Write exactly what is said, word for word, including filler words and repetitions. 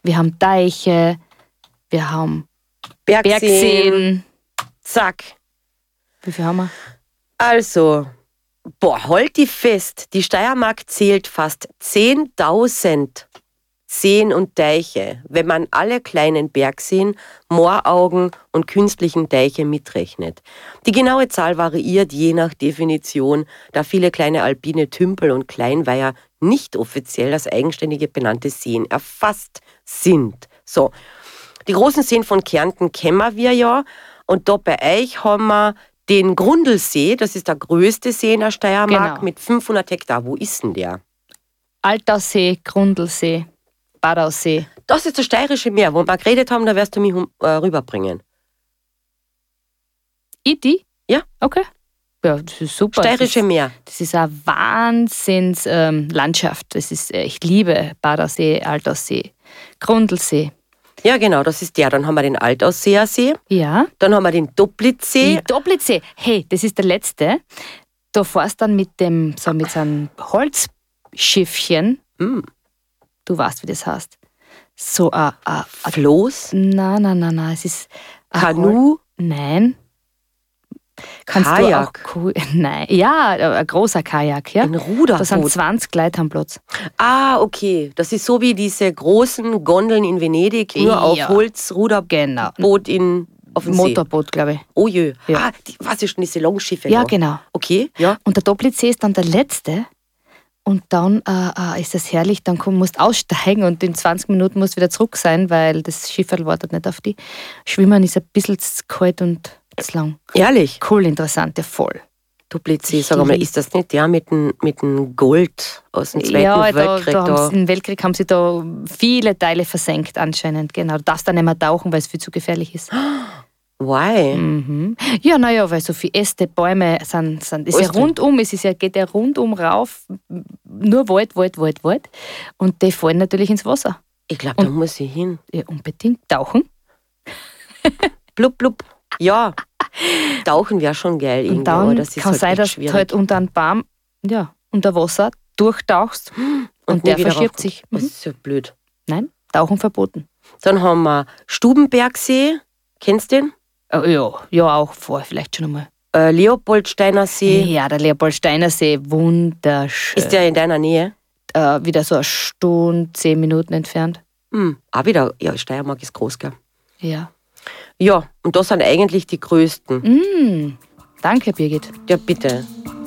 wir haben Teiche, wir haben Bergseen. Bergseen. Zack. Wie viel haben wir? Also, boah, halt die fest. Die Steiermark zählt fast zehntausend Seen und Teiche, wenn man alle kleinen Bergseen, Mooraugen und künstlichen Teiche mitrechnet. Die genaue Zahl variiert je nach Definition, da viele kleine alpine Tümpel und Kleinweiher nicht offiziell als eigenständige benannte Seen erfasst sind. So, die großen Seen von Kärnten kennen wir ja, und da bei euch haben wir den Grundlsee, das ist der größte See in der Steiermark, Genau. mit fünfhundert Hektar. Wo ist denn der? Altaussee, Grundlsee, Badaussee. Das ist das Steirische Meer, wo wir geredet haben, da wirst du mich äh, rüberbringen. Ich die? Ja. Okay. Ja, das ist super. Steirische das ist, Meer. Das ist eine Wahnsinns-Landschaft. Das ist, äh, ich liebe Badaussee, Altaussee, Grundlsee. Ja, genau, das ist der. Dann haben wir den Altausseer See, Ja. dann haben wir den Doplitzsee. Die Doplitzsee. Hey, das ist der letzte. Da fährst dann mit dem, so mit so einem Holzschiffchen. Mm. Du weißt, wie das heißt. So ein, ein, ein Floß, Nein, nein, nein, nein. Es ist ein Kanu, Hol- Nein. Kannst Kajak. Du auch, Ku- nein. Ja, ein großer Kajak, ja. ein Da sind Ruderboot. zwanzig Leute am Platz. Ah, okay. Das ist so wie diese großen Gondeln in Venedig, nur Ja. auf Holzruderboot Genau. in auf dem See. Motorboot, glaube ich. Oh je. Ja. Ah, die, was ist denn diese Longschiffe? Ja, da? genau. Okay, ja. Und der Doplitzsee ist dann der letzte. Und dann äh, äh, ist das herrlich, dann komm, musst du aussteigen und in zwanzig Minuten musst du wieder zurück sein, weil das Schiff wartet nicht auf die. Schwimmen ist ein bisschen zu kalt und zu lang. Ehrlich. Cool, interessant, ja voll. Doplitzsee, Ich sag mal, lieb- ist das nicht der mit dem, mit dem Gold aus dem Zweiten Ja, da, Weltkrieg? da Da, haben sie, im Weltkrieg haben sie da viele Teile versenkt anscheinend. Genau, du darfst da nicht mehr tauchen, weil es viel zu gefährlich ist. Why? Mhm. Ja, naja, weil so viele Äste, Bäume sind, sind ist ja Alles drin. rundum, es ist ja, geht ja rundum rauf, nur Wald, Wald, Wald, Wald. Und die fallen natürlich ins Wasser. Ich glaube, da muss ich hin. Ja, unbedingt tauchen. Blub, blub. Ja. Tauchen wäre schon geil irgendwo, Und aber dann das ist kann halt sein, echt dass schwierig. du halt unter einem Baum, ja, unter Wasser durchtauchst und, nie der wieder verschiebt raufkommt. sich. Das Mhm. ist ja blöd. Nein, Tauchen verboten. Dann haben wir Stubenbergsee. Kennst du den? Oh, ja, ja, auch vorher vielleicht schon einmal. Äh, Leopoldsteiner See. Ja, der Leopoldsteiner See, wunderschön. Ist der in deiner Nähe? äh, wieder so eine Stunde, zehn Minuten entfernt. Hm. Auch wieder, ja, Steiermark ist groß, gell? Ja. Ja, und das sind eigentlich die größten. Mm, danke, Birgit. Ja, bitte.